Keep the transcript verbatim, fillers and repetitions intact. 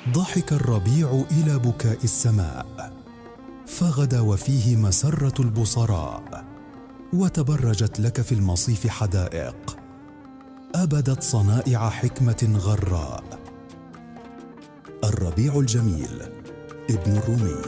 ضحك الربيع إلى بكاء السماء، فغدا وفيه مسرة البصراء، وتبرجت لك في المصيف حدائق، أبدت صنائع حكمة غراء. الربيع الجميل ابن الرومي.